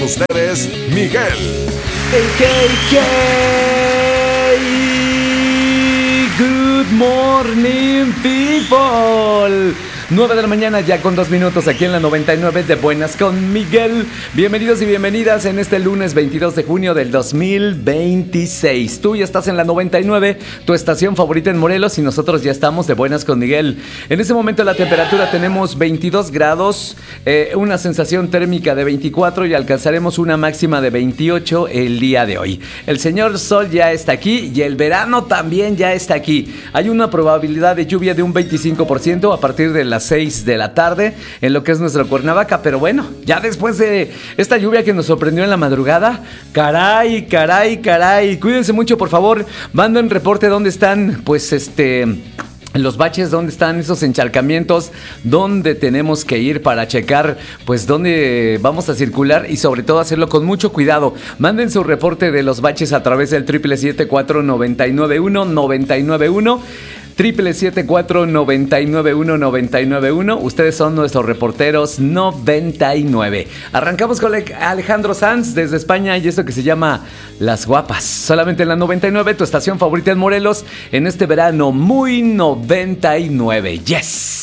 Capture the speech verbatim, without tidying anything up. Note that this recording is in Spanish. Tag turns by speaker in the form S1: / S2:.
S1: ustedes, Miguel.
S2: Hey, hey, hey. Good morning, people. nueve de la mañana ya con dos minutos aquí en la noventa y nueve de Buenas con Miguel. Bienvenidos y bienvenidas en este lunes veintidós de junio del dos mil veintiséis. Tú ya estás en la noventa y nueve, tu estación favorita en Morelos, y nosotros ya estamos de Buenas con Miguel. En este momento la temperatura tenemos veintidós grados, eh, una sensación térmica de veinticuatro y alcanzaremos una máxima de veintiocho el día de hoy. El señor Sol ya está aquí y el verano también ya está aquí. Hay una probabilidad de lluvia de un veinticinco por ciento a partir de la seis de la tarde en lo que es nuestro Cuernavaca, pero bueno, ya después de esta lluvia que nos sorprendió en la madrugada, caray, caray, caray, cuídense mucho, por favor, manden reporte dónde están, pues este... los baches, dónde están esos encharcamientos, dónde tenemos que ir para checar, pues dónde vamos a circular y sobre todo hacerlo con mucho cuidado. Manden su reporte de los baches a través del triple siete cuatro nueve nueve uno nueve nueve uno. Triple siete cuatro nueve nueve uno nueve nueve uno. Ustedes son nuestros reporteros noventa y nueve. Arrancamos con Alejandro Sanz desde España y esto que se llama Las Guapas. Solamente en la noventa y nueve, tu estación favorita en Morelos, en este verano muy noventa y nueve. Yes.